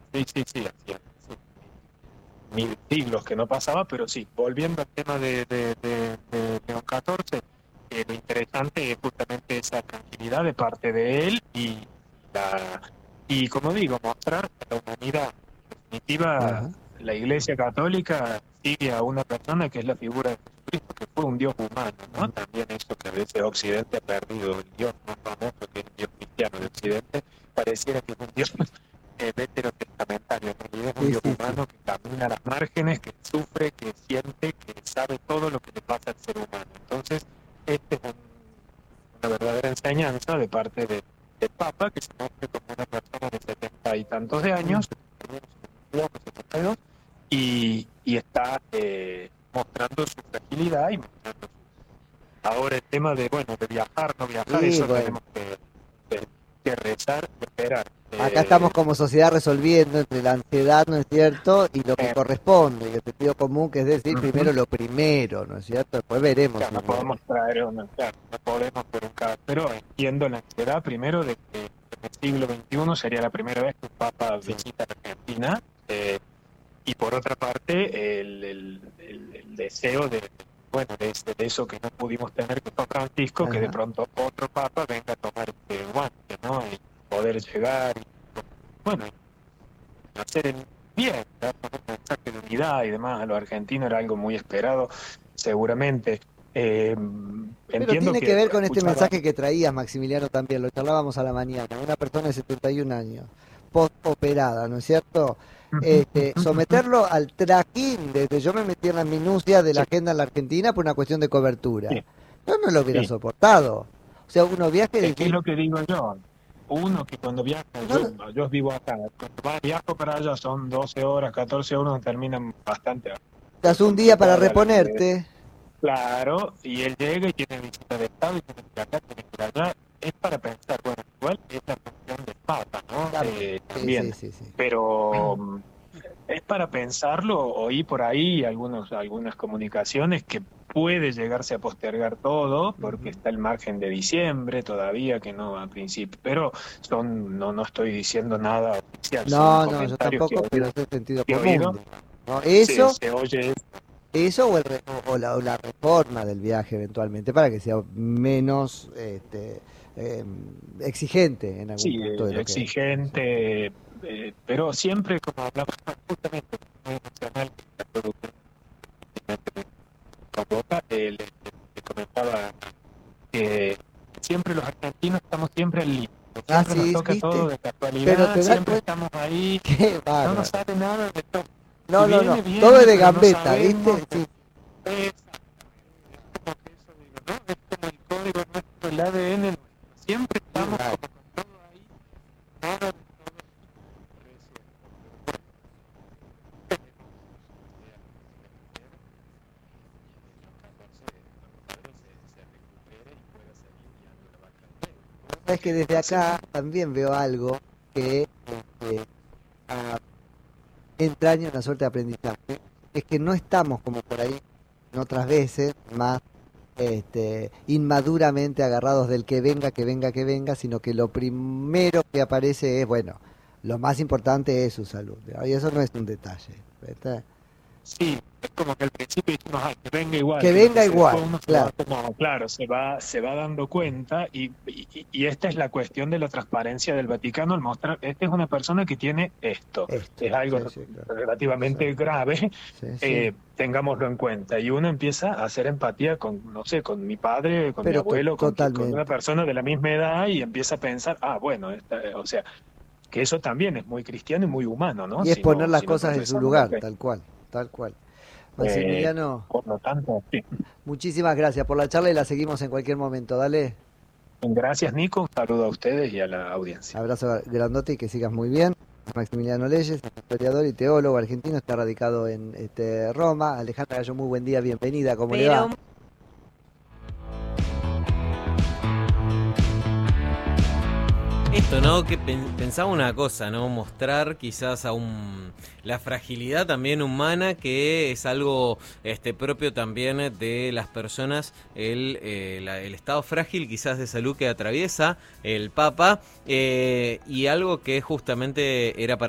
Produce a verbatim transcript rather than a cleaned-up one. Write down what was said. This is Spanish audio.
Sí, sí, sí, hacía sí, mil siglos que no pasaba, pero sí, volviendo al tema de, de, de, de León catorce, eh, lo interesante es justamente esa tranquilidad de parte de él y la y como digo, mostrar a la humanidad. En definitiva, Ajá. la Iglesia Católica sigue a una persona que es la figura de Jesucristo, que fue un Dios humano, ¿no? También eso que a veces Occidente ha perdido, el Dios más famoso que es el Dios cristiano de Occidente, pareciera que es un Dios eh, veterotestamentario, en realidad es un Sí, Dios sí, sí. humano que camina a las márgenes, que sufre, que siente, que sabe todo lo que le pasa al ser humano. Entonces, este es un, una verdadera enseñanza de parte de, del Papa, que se muestra como una persona de setenta y tantos de años, setenta y dos, y, y está eh, mostrando su fragilidad y mostrando su... Ahora el tema de, bueno, de viajar, no viajar, Y eso bueno, tenemos que, que, que rezar y esperar. acá estamos Eh, como sociedad resolviendo entre la ansiedad, ¿no es cierto? Y lo que eh, corresponde, y el sentido común, que es decir, uh-huh. primero lo primero, ¿no es cierto? Después veremos Claro, si no viene. podemos traer una, claro, no podemos por un caso, pero entiendo la ansiedad primero de que en el siglo veintiuno sería la primera vez que un papa Sí. visita Argentina, eh, y por otra parte el, el, el, el deseo de, bueno, de, de, eso que no pudimos tener con Francisco, que de Ajá. pronto otro papa venga a tomar este guante, ¿no? Y poder llegar, y, bueno, y hacer el bien, dar un mensaje de unidad y demás a los argentinos era algo muy esperado, seguramente. Eh, Pero entiendo tiene que que ver con este escuchaba, mensaje que traías, Maximiliano, también, lo charlábamos a la mañana, una persona de setenta y un años, postoperada, ¿no es cierto? Este, someterlo al trajín, desde yo me metí en las minucias de la sí, agenda en la Argentina por una cuestión de cobertura. sí, Yo no lo hubiera sí. soportado. O sea, uno viaja y Es que es decir, lo que digo yo. Uno que cuando viaja, no, yo, no, yo vivo acá, cuando va, viajo para allá son doce horas, catorce horas, terminan bastante te das un día para complicada la de... reponerte. Claro, y él llega y tiene visita de Estado y tiene que ir acá, tiene que ir allá. Es para pensar, bueno, igual es la función del Papa, ¿no? Claro. Eh, Sí, sí, también. sí, sí. Pero mm, es para pensarlo, oí por ahí algunos, algunas comunicaciones que puede llegarse a postergar todo, porque Ujú. está el margen de diciembre todavía, que no a principio, pero son, no, no estoy diciendo nada oficial, son No, no, yo comentarios que he tampoco, pero oído, es el sentido que he común, oído, digamos, ¿no? se, Eso, se oye, eso o, el re- o la, o la reforma del viaje eventualmente para que sea menos este, eh, exigente en algún sí, punto de eh, lo que es. exigente, eh, pero siempre como hablamos justamente muy emocional, la producción convoca, eh, le, le comentaba que siempre los argentinos estamos siempre al límite, Ah, siempre nos sí, toca todo viste, de pero casualidad, te das siempre cuenta estamos ahí, que no nos bárbaro. sale nada de todo. Si No, no, no, viene, todo es viene, de pero no gambeta, sabemos. viste, sí. Es como que eso digo, ¿no? Es como el código nuestro, el A D N nuestro. Siempre Sí, estamos claro. como con todo ahí, nada de todo Es que desde acá también veo algo que este, ah, entraña una suerte de aprendizaje. Es que no estamos como por ahí en otras veces, más este, inmaduramente agarrados del que venga, que venga, que venga, sino que lo primero que aparece es, bueno, lo más importante es su salud. Y eso no es un detalle. ¿Verdad? Sí, es como que al principio dijimos, ah, que venga igual, Que pero venga entonces después igual, uno se va claro. como, claro, se va, se va dando cuenta y, y, y esta es la cuestión de la transparencia del Vaticano al mostrar, esta es una persona que tiene esto, Esto. es algo Sí, sí, claro. Sí, relativamente grave, sí, sí. eh, tengámoslo en cuenta. Y uno empieza a hacer empatía con, no sé, con mi padre, con mi Pero to- abuelo, con, qui- con una totalmente. persona de la misma edad y empieza a pensar, ah, bueno, esta, o sea, que eso también es muy cristiano y muy humano, ¿no? Y es Si poner no, las si no cosas en su profesamos la lugar, fe. tal cual, tal cual. Eh, Maximiliano, por lo tanto, sí. muchísimas gracias por la charla y la seguimos en cualquier momento. Dale, Gracias, Nico. Un saludo a ustedes y a la audiencia. abrazo grandote y que sigas muy bien. Maximiliano Leyes, historiador y teólogo argentino, está radicado en este, Roma. Alejandra Gallo, muy buen día, bienvenida, ¿cómo le va? Pero esto, ¿no? Que pen- pensaba una cosa, ¿no? Mostrar quizás aún la fragilidad también humana, que es algo este, propio también de las personas, el, eh, la- el estado frágil quizás de salud que atraviesa el Papa, eh, y algo que justamente era para